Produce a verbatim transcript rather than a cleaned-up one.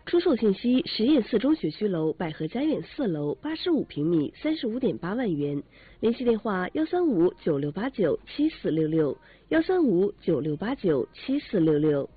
出售信息：实验四中学区楼百合家苑四楼，八十五平米，三十五点八万元。联系电话：幺三五九六八九七四六六，幺三五九六八九七四六六。